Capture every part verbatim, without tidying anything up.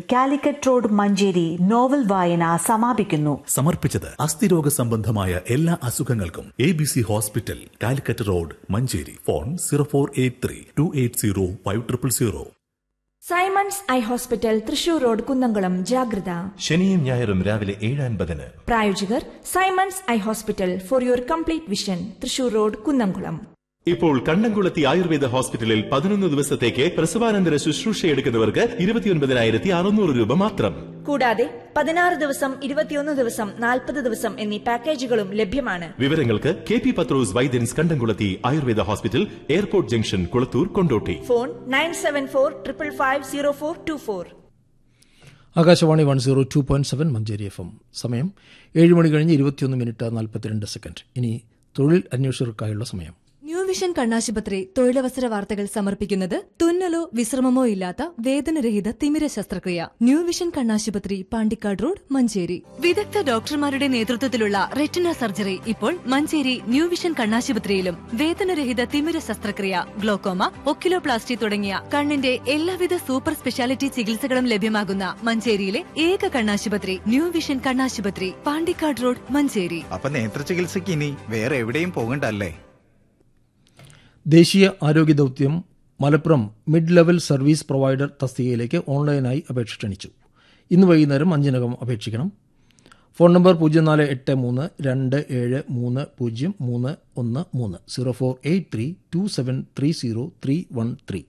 Calicut road Manjeri novel വായന സമാപിക്കുന്നു. സമർപ്പിച്ചത് അസ്ഥിരോഗ സംബന്ധമായ എല്ലാ അസുഖങ്ങൾക്കും A B C hospital, Calicut road Manjeri. Phone zero four eight three to eight zero five triple zero. Symons eye hospital, Thrissur road, Kunnamkulam. ജാഗ്രത. ശനിയും ഞായറും രാവിലെ ഏഴ് അൻപതിന്. പ്രായോജകർ Symons eye hospital, for your complete vision, Thrissur road, Kunnamkulam. ഇപ്പോൾ കണ്ണംകുളത്തി ആയുർവേദ ഹോസ്പിറ്റലിൽ പതിനൊന്ന് ദിവസത്തേക്ക് പ്രസവാനന്തര ശുശ്രൂഷ എടുക്കുന്നവർക്ക് ഇരുപത്തിയൊൻപതിനായിരത്തി അറുന്നൂറ് രൂപ മാത്രം. കൂടാതെ പതിനാറ് ദിവസം, ഇരുപത്തിയൊന്ന് ദിവസം, നാൽപ്പത് ദിവസം എന്നീ പാക്കേജുകളും ലഭ്യമാണ്. വിവരങ്ങൾക്ക് കെ പി പത്രോസ് വൈദ്യൻസ്, കണ്ടംകുളത്തി Ayurveda hospital, airport junction, Kulathur, Kondotty. Phone nine seven four triple five zero four to four. Akashvani one zero two point seven Manjeri F M. സമയം ഏഴ് മണി കഴിഞ്ഞ് ഇരുപത്തിയൊന്ന് മിനിറ്റ് നാൽപ്പത്തിരണ്ട് സെക്കൻഡ്. ഇനി തൊഴിൽ അന്വേഷകർക്കായുള്ള സമയം. ന്യൂ വിഷൻ കണ്ണാശുപത്രി തൊഴിലവസര വാർത്തകൾ സമർപ്പിക്കുന്നത് തുന്നലോ വിശ്രമമോ ഇല്ലാത്ത വേദനരഹിത തിമിര ശസ്ത്രക്രിയ. ന്യൂ വിഷൻ കണ്ണാശുപത്രി, പാണ്ടിക്കാട് റോഡ്, മഞ്ചേരി. വിദഗ്ധ ഡോക്ടർമാരുടെ നേതൃത്വത്തിലുള്ള റെറ്റിന സർജറി ഇപ്പോൾ മഞ്ചേരി ന്യൂ വിഷൻ കണ്ണാശുപത്രിയിലും. വേദനരഹിത തിമിര ശസ്ത്രക്രിയ, ഗ്ലോക്കോമ, ഒക്കിലോപ്ലാസ്റ്റി തുടങ്ങിയ കണ്ണിന്റെ എല്ലാവിധ സൂപ്പർ സ്പെഷ്യാലിറ്റി ചികിത്സകളും ലഭ്യമാകുന്ന മഞ്ചേരിയിലെ ഏക കണ്ണാശുപത്രി ന്യൂ വിഷൻ കണ്ണാശുപത്രി, പാണ്ടിക്കാട് റോഡ്, മഞ്ചേരി. അപ്പൊ നേത്ര ചികിത്സയ്ക്ക് ഇനി വേറെ എവിടെയും പോകണ്ടല്ലേ? ദേശീയ ആരോഗ്യ ദൌത്യം Malappuram mid level service provider തസ്തികയിലേക്ക് ഓൺലൈനായി അപേക്ഷ ക്ഷണിച്ചു. ഇന്ന് വൈകുന്നേരം അഞ്ചിനകം അപേക്ഷിക്കണം. ഫോൺ നമ്പർ പൂജ്യം നാല് എട്ട് മൂന്ന് രണ്ട് ഏഴ് മൂന്ന് പൂജ്യം മൂന്ന് ഒന്ന് മൂന്ന് zero four eight three to seven three zero three one three.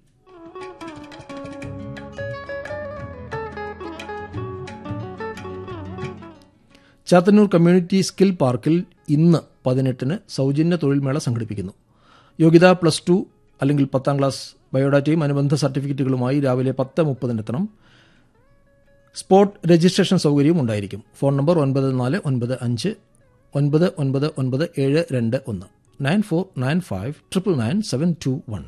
Chathannoor community skill പാർക്കിൽ ഇന്ന് പതിനെട്ടിന് സൗജന്യ തൊഴിൽമേള സംഘടിപ്പിക്കുന്നു. യോഗ്യത പ്ലസ് ടു അല്ലെങ്കിൽ പത്താം ക്ലാസ്, ബയോഡാറ്റയും അനുബന്ധ സർട്ടിഫിക്കറ്റുകളുമായി രാവിലെ പത്ത് മുപ്പതിനെത്തണം. സ്പോട്ട് രജിസ്ട്രേഷൻ സൗകര്യവും ഉണ്ടായിരിക്കും. ഫോൺ നമ്പർ ഒൻപത് നാല് ഒൻപത് അഞ്ച് ഒൻപത് ഒൻപത് ഒൻപത് ഏഴ് രണ്ട് ഒന്ന് nine four nine five triple nine seven to one.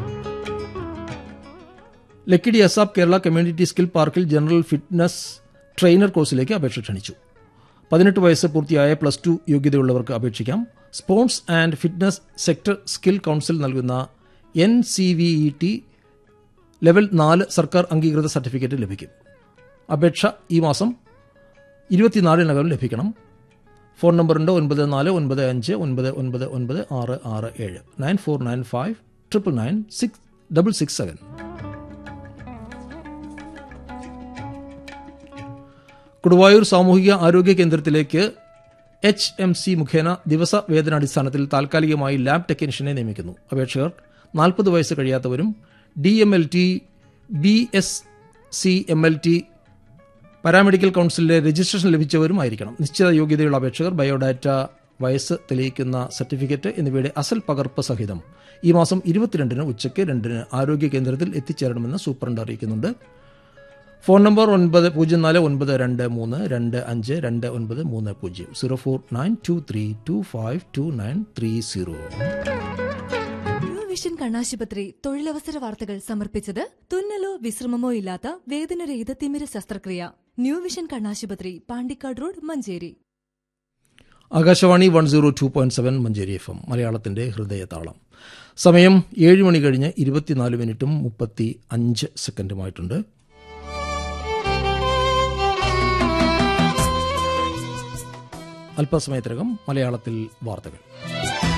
Lakkidi അസാബ് Kerala community skill പാർക്കിൽ ജനറൽ ഫിറ്റ്നസ് ട്രെയിനർ കോഴ്സിലേക്ക് അപേക്ഷ ക്ഷണിച്ചു. പതിനെട്ട് വയസ്സ് പൂർത്തിയായ പ്ലസ് ടു യോഗ്യതയുള്ളവർക്ക് അപേക്ഷിക്കാം. Sports and fitness sector skill council നൽകുന്ന N C V E T level നാല് സർക്കാർ അംഗീകൃത സർട്ടിഫിക്കറ്റ് ലഭിക്കും. അപേക്ഷ ഈ മാസം ഇരുപത്തിനാലിനകം ലഭിക്കണം. ഫോൺ നമ്പറുണ്ട് ഒൻപത് നാല് ഒൻപത് അഞ്ച് ഒൻപത് ഒൻപത് ഒൻപത് ആറ് ആറ് ഏഴ് nine four nine five triple nine six double six seven. Koduvayur സാമൂഹിക ആരോഗ്യ കേന്ദ്രത്തിലേക്ക് എച്ച് എം സി മുഖേന ദിവസ വേതനാടിസ്ഥാനത്തിൽ താൽക്കാലികമായി ലാബ് ടെക്നീഷ്യനെ നിയമിക്കുന്നു. അപേക്ഷകർ നാൽപ്പത് വയസ്സ് കഴിയാത്തവരും D M L T, B S C M L T, paramedical കൌൺസിലിലെ registration ലഭിച്ചവരുമായിരിക്കണം. നിശ്ചിത യോഗ്യതയുള്ള അപേക്ഷകർ ബയോഡാറ്റ, വയസ്സ് തെളിയിക്കുന്ന സർട്ടിഫിക്കറ്റ് എന്നിവയുടെ അസൽ പകർപ്പ് സഹിതം ഈ മാസം ഇരുപത്തിരണ്ടിന് ഉച്ചയ്ക്ക് രണ്ടിന് ആരോഗ്യ കേന്ദ്രത്തിൽ എത്തിച്ചേരണമെന്ന് സൂപ്രണ്ട് അറിയിക്കുന്നുണ്ട്. ഫോൺ നമ്പർ ഒൻപത് പൂജ്യം നാല് ഒൻപത് രണ്ട് മൂന്ന് രണ്ട് അഞ്ച് രണ്ട് ഒൻപത് മൂന്ന് പൂജ്യം zero four nine to three to five to nine three zero. New vision കണ്ണാശുപത്രി തൊഴിലവസര വാർത്തകൾ സമർപ്പിച്ചത് തുന്നലോ വിശ്രമമോ ഇല്ലാത്ത വേദനരഹിത തിമിര ശസ്ത്രക്രിയ. ന്യൂ വിഷൻ കണ്ണാശുപത്രി, Pandikkad road, Manjeri. Akashvani one zero two point seven Manjeri F M, മലയാളത്തിന്റെ ഹൃദയതാളം. സമയം ഏഴ് മണി കഴിഞ്ഞ് ഇരുപത്തിനാല് മിനിറ്റും മുപ്പത്തി അഞ്ച് സെക്കൻഡുമായിട്ടുണ്ട്. അല്പസമയത്തിനകം മലയാളത്തിൽ വാർത്തകൾ.